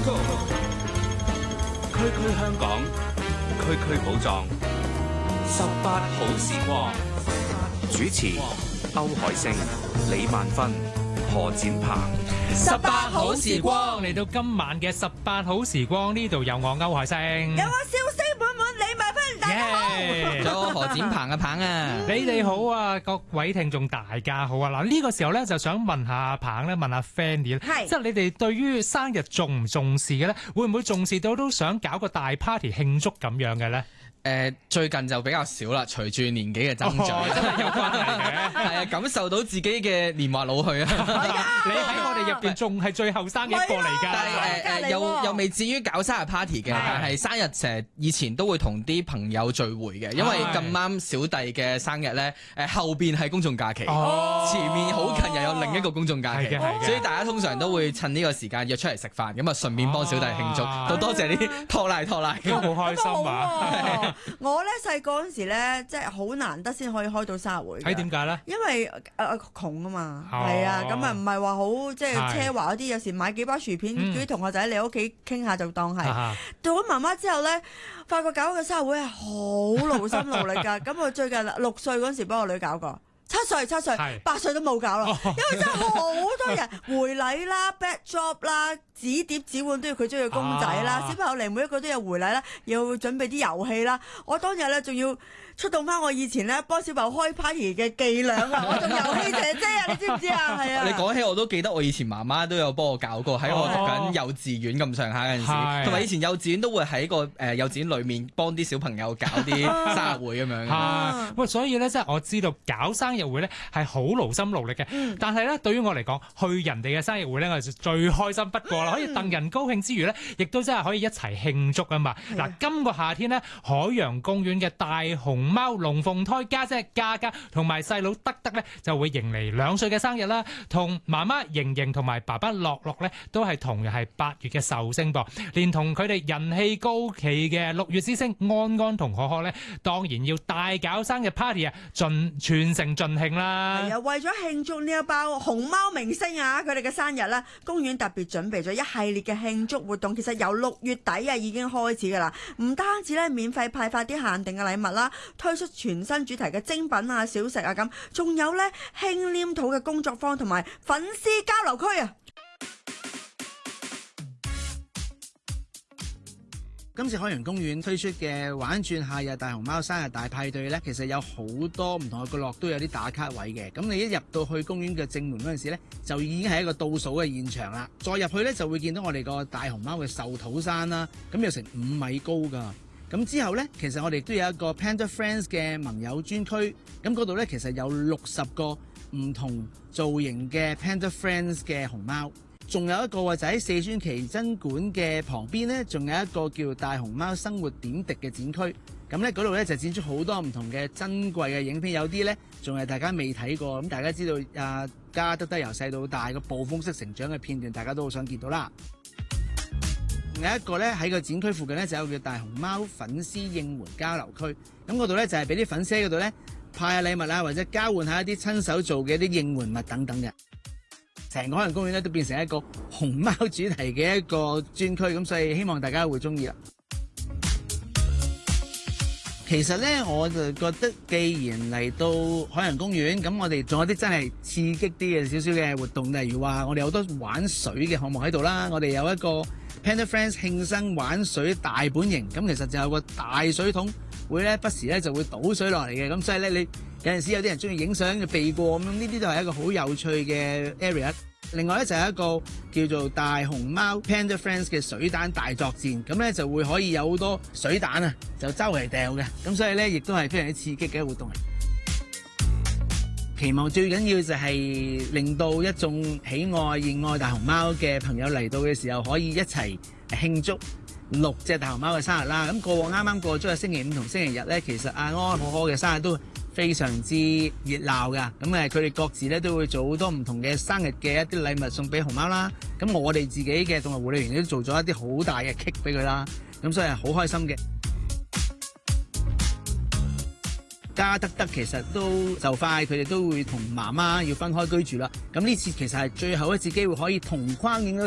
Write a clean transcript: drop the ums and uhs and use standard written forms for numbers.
區區香港，區區寶藏，18好時光。主持歐海星、李萬芬、何展鵬。 18好時光嚟到今晚嘅18好時光，呢度有我歐海星， 有我笑聲滿滿李萬芬，大家好。 仲有何展鵬嘅鵬啊！ 你哋好啊，各位聽眾大家好啊！嗱，呢個時候咧就想問下阿鵬咧，問下 Fanny 係， 即係你哋對於生日重唔重視嘅咧？會唔會重視到都想搞個大 party 慶祝咁樣嘅咧？ 最近就比較少啦，隨住年紀嘅增長， 真係有關係嘅。 係啊，感受到自己嘅年華老去啊！ 你喺我哋入邊仲係最後生嘅一個嚟㗎。 但係又未至於搞生日 party 嘅，但係生日成日以前都會同啲朋友聚會嘅，因為咁啱小弟嘅生日咧，後邊係公眾假期，前面好近又有另一個公眾假期，所以大家通常都會趁呢個時間約出嚟食飯，咁啊順便幫小弟慶祝，都多謝呢啲拖拉， 都好開心啊！ 我咧細個嗰陣時咧，即係好難得先可以開到生日會。 係點解咧？ 因為窮啊嘛，係啊，咁啊唔係話好即係奢華嗰啲，有時買幾包薯片，叫啲同學仔嚟屋企傾下就當係。到咗媽媽之後咧，發覺搞個生日會係好勞心勞力㗎。咁我最近6歲嗰陣時幫我女搞過。7歲、8歲都冇搞啦，因為真係好多人回禮啦、backdrop 啦、紙碟紙碗都要佢中意公仔啦，小朋友嚟每一個都有回禮啦，要準備啲遊戲啦。我當日咧仲要出動翻我以前咧幫小朋友開 party 嘅伎倆啊！我仲遊戲姐姐啊，你知唔知啊？係啊！ 你講起我都記得，我以前媽媽都有幫我搞過，喺我讀緊幼稚園咁上下嗰陣時，同埋以前幼稚園都會喺個幼稚園裏面幫啲小朋友搞啲生日會咁樣。 喂，所以咧即係我知道搞生日會咧係好勞心勞力嘅，但係咧對於我嚟講，去人哋嘅生日會咧，我係最開心不過啦，可以戥人高興之餘咧，亦都真係可以一齊慶祝啊嘛！嗱，今個夏天咧，海洋公園嘅大熊貓龍鳳胎家姐嘉嘉同埋細佬德德咧，就會迎嚟2歲嘅生日啦。同媽媽瑩瑩同埋爸爸樂樂咧，都係同日係8月嘅壽星噃。連同佢哋人氣高企嘅6月之星安安同可可咧，當然要大搞生日 party 啊，全城盡興啦。 係啊，為咗慶祝呢一包熊貓明星啊，佢哋嘅生日啦，公園特別準備咗一系列嘅慶祝活動。其實由6月底啊已經開始噶啦，唔單止咧免費派發啲限定嘅禮物啦，推出全新主題嘅精品啊、小食啊咁，仲有咧輕黏土嘅工作坊同埋粉絲交流區啊！ 今次海洋公園推出嘅玩轉夏日大熊貓生日大派對呢，其實有好多唔同嘅角落都有啲打卡位嘅。咁你一入到去公園嘅正門嗰陣時呢，就已經係一個倒數嘅現場啦。再入去呢，就會見到我哋個大熊貓嘅壽桃山啦，咁有成5米高噶。咁之後呢，其實我哋都有一個 Panda Friends 嘅盟友專區，咁嗰度呢，其實有60個唔同造型嘅 Panda Friends 嘅熊貓。仲有一個就喺四川奇珍館嘅旁邊呢，仲有一個叫大熊貓生活點滴嘅展區。咁呢嗰度呢，就展出好多唔同嘅珍貴嘅影片，有啲呢仲係大家未睇過。咁大家知道嘉德德由細到大個暴風式成長嘅片段，大家都好想見到啦。仲有一個呢，喺個展區附近呢，就有個叫大熊貓粉絲應援交流區。咁嗰度呢，就係俾啲粉絲喺嗰度呢派下禮物啊，或者交換下一啲親手做嘅一啲應援物等等嘅。成個海洋公園咧都變成一個熊貓主題嘅一個專區，咁所以希望大家會中意啦。其實咧，我就覺得既然嚟到海洋公園，咁我哋仲有啲真係刺激啲嘅少少嘅活動，例如話我哋有好多玩水嘅項目喺度啦。我哋有一個 Panda Friends 慶生玩水大本營，咁其實就有個大水桶，會咧不時咧就會倒水落嚟嘅，咁所以咧你有陣時有啲人中意影相嘅避過咁樣，呢啲都係一個好有趣嘅 area。另外咧就係一個叫做大熊貓 Panda Friends 嘅水彈大作戰，咁咧就會可以有好多水彈啊，就周圍掉嘅，咁所以咧亦都係非常之刺激嘅活動嚟。期望最緊要就係令到一眾喜愛熱愛大熊貓嘅朋友嚟到嘅時候，可以一齊慶祝6隻大熊貓嘅生日啦。咁過往啱啱過咗嘅星期5同星期日咧，其實安安可可嘅生日都非常之熱鬧噶。咁佢哋各自咧都會做好多唔同嘅生日嘅一啲禮物送俾熊貓啦。咁我哋自己嘅動物護理員都做咗一啲好大嘅 cake 俾佢啦。咁所以係好開心嘅。嘉德德其實都就快，佢哋都會同媽媽要分開居住啦。咁呢次其實係最後一次機會可以同框影到